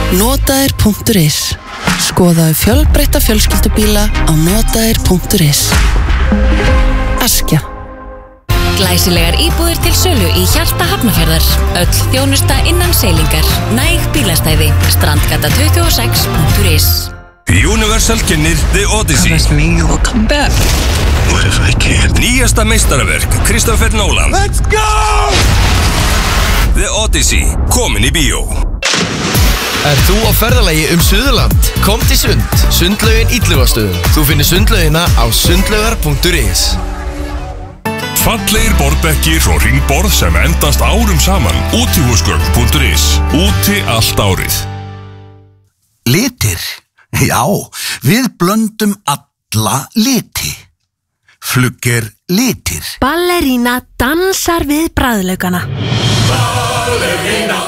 Notaðir.is. Skoðaðu fjölbreytta fjölskyldubíla á notaðir.is. Askja. Glæsilegar íbúðir til sölu í hjarta Hafnarfjarðar. Öll þjónusta innan seilingar. Næg bílastæði. Strandgata 26.is. Universal kynnir The Odyssey. Promise me you will come back. What if I can't? Nýjasta meistaraverk Christopher Nolan. Let's go! The Odyssey, komin í bíó. Þú á ferðalagi Suðurland? Kom til Sund. Sundlaugin Illugastöðum. Þú finnir sundlaugina á sundlaugar.is. Fallegir borðbekkir og hringborð sem endast árum saman. Útihúsgögn.is. Úti allt árið. Litir? Já, við blöndum alla liti. Flugger litir. Ballerína dansar við bragðlaukana. Ballerína.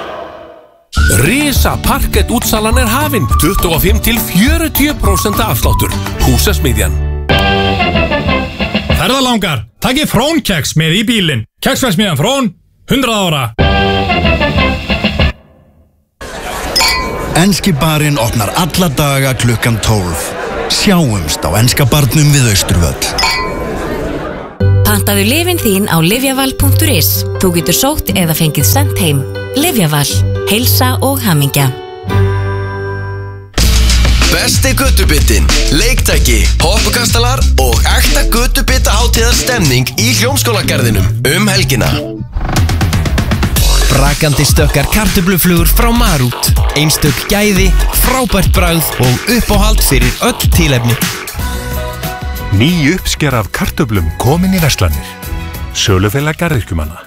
Risa parkett útsalan hafin. 25-40% afsláttur. Húsasmiðjan. Ferðalangar, takið Frón-keks með í bílinn. Keksverksmiðjan Frón, 100 ára. Enski barinn opnar alla daga klukkan 12. Sjáumst á enska barnum við Austurvöll. Pantaðu lyfin þín á livjaval.is. Þú getur sótt eða fengið sent heim. Livjaval, heilsa og hamingja. Besti götubitinn, leiktæki, hoppukastalar og ekta götubita hátíðarstemning í Hljómskálagarðinum helgina. Brakandi stökkar kartöfluflugur frá Marút. Einstök gæði, frábært bragð og uppáhald fyrir öll tilefni. Ný uppsker af kartöflum komin í verslanir. Sölufélag garðyrkjumanna.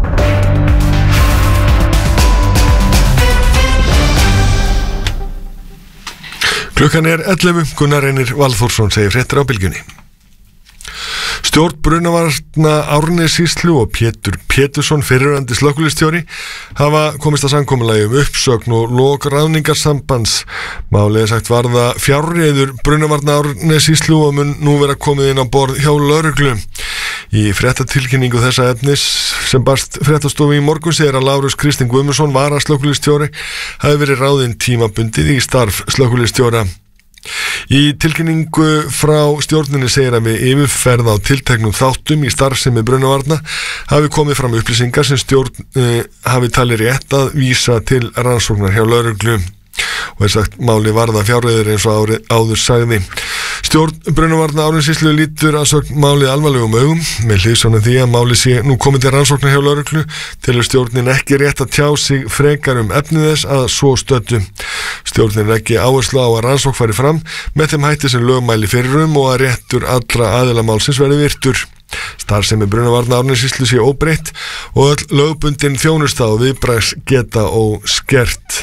Klukkan 11, Gunnar Reynir Valþórsson segir fréttir á Bylgjunni. Stjórn Brunavarna Árnessýslu og Pétur Pétursson, fyrrverandi slökkviliðsstjóri, hafa komist að samkomulagi uppsögn og lok ráðningarsambands. Málið sagt varða fjárreiður Brunavarna Árnessýslu og mun nú vera komið inn á borð hjá lögreglu. Í fréttatilkynningu þessa efnis sem barst fréttastofu í morgun segir að Lárus Kristinn Guðmundsson, varaslökkviliðsstjóri, hafi verið ráðinn tímabundið í starf slökkviliðsstjóra. Í tilkynningu frá stjórninni segir að við yfirferð á tilteknum þáttum í starfsemi Brunavarna hafi komið fram upplýsingar sem stjórn hafi talið rétt að vísa til rannsóknar hjá lögreglu. Og sagt máli varða fjárreiður eins og áður sagði. Stjórn Brunavarna Árnessýslu lítur að sögn málið alvarlegum augum með hliðsjón af því að málið sé nú komið til rannsóknar hjá lögreglu telur stjórnin ekki rétt að tjá sig frekar efni þess að svo stöddu. Stjórnin ekki áherslu á að rannsókn fari fram með þeim hætti sem lögmæli fyrir og að réttur allra aðila málsins verði virtur. Starfsemi Brunavarna Árnessýslu sé óbreytt og öll lögbundin þjónusta og viðbragðs geta óskert.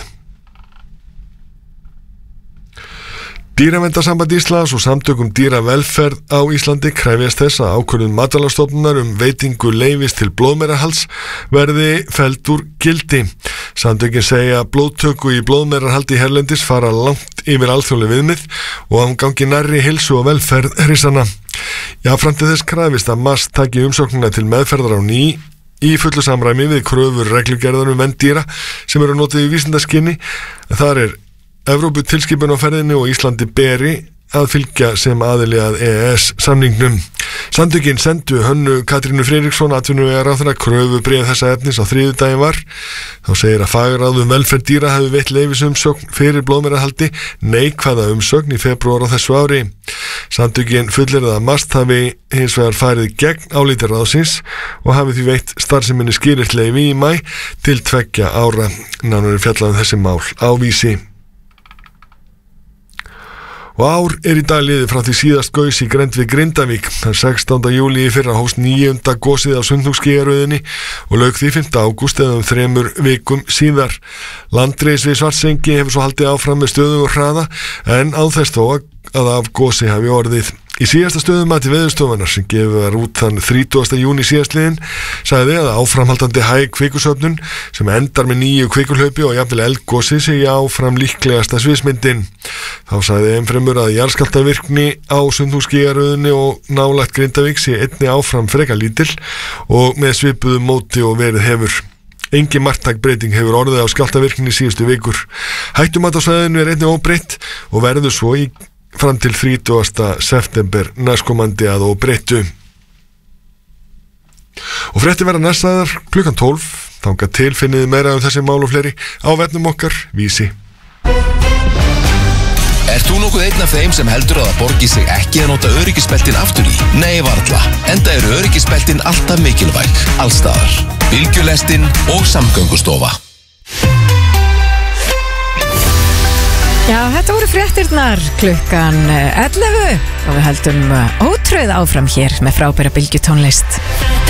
Dýraverndarsamband Íslands og samtökum dýravelferð á Íslandi krefjast þess að ákvörðun Matvælastofnunar veitingu leyfis til blóðmerahalds verði felld úr gildi. Samtökin segja að blóðtöku í blóðmerahaldi hérlendis fara langt yfir alþjóðleg viðmið og að hún gangi nærri heilsu og velferð hryssana. Jafnframt til þess krafist að MAST taki umsóknina til meðferðar á ný í fullu samræmi við kröfur reglugerðar vernd dýra sem eru notið í vísindaskyni. Þar Evrópu tilskipun á ferðinni og Íslandi beri að fylgja sem aðili að EES samningnum. Samtökin sendu Hönnu Katrínu Friðriksson atvinnuvegaráðherra kröfubréf þessa efnis á þriðjudaginn var. Þá segir að fagráð velferð dýra hafi veitt leyfisumsókn fyrir blóðmerahaldi neikvæða umsókn í febrúar á þessu ári. Samtökin fullir að MAST hafi hins vegar farið gegn áliti ráðsins og hafi því veitt starfseminni skilyrt leyfi í maí til 2 ára. Nánar fjallað þessi mál á Vísi. Og ár í dag liðið frá því síðast gaus í grennd við Grindavík. Þann 16. júlí í fyrra hófst 9. gosið á Sundhnúksgígaröðinni og lauk því 5. ágúst eða 3 vikum síðar. Landris við Svartsengi hefur svo haldið áfram með stöðugur hraða en á þess þó að af gosi hafi orðið. Í síðasta stöðumati Veðurstofunnar sem gefið var út þann 30. júní síðastliðinn sagði að áframhaldandi hæg kvikusöfnun sem endar með 9 kvikulhlaupi og jafnvel eldgosi sé áfram líklegasta sviðsmyndin. Þá sagði ennfremur að jarðskjálftavirkni á Sundhnúksgígaröðinni og nálægt Grindavík sé einnig áfram frekar lítil og með svipuðu móti og verið hefur. Engin marktæk breyting hefur orðið á skjálftavirkni síðustu vikur. Hættumat á svæðinu einnig óbreytt og verður svo fram til 30. september næstkomandi að óbreyttu. Og fréttir verða næstæðar klukkan 12. Þangað til finniði meira þessi mál og fleiri á vefnum okkar Vísi. Ert þú nokkuð einn af þeim sem heldur að það borgi sig ekki að nota öryggisbeltin aftur í? Nei, varla. Enda eru öryggisbeltin alltaf mikilvæg, allstaðar. Bylgjulestin og Samgöngustofa. Já, þetta voru fréttirnar klukkan 11 og við heldum ótrauð áfram hér með frábæra bylgjutónlist.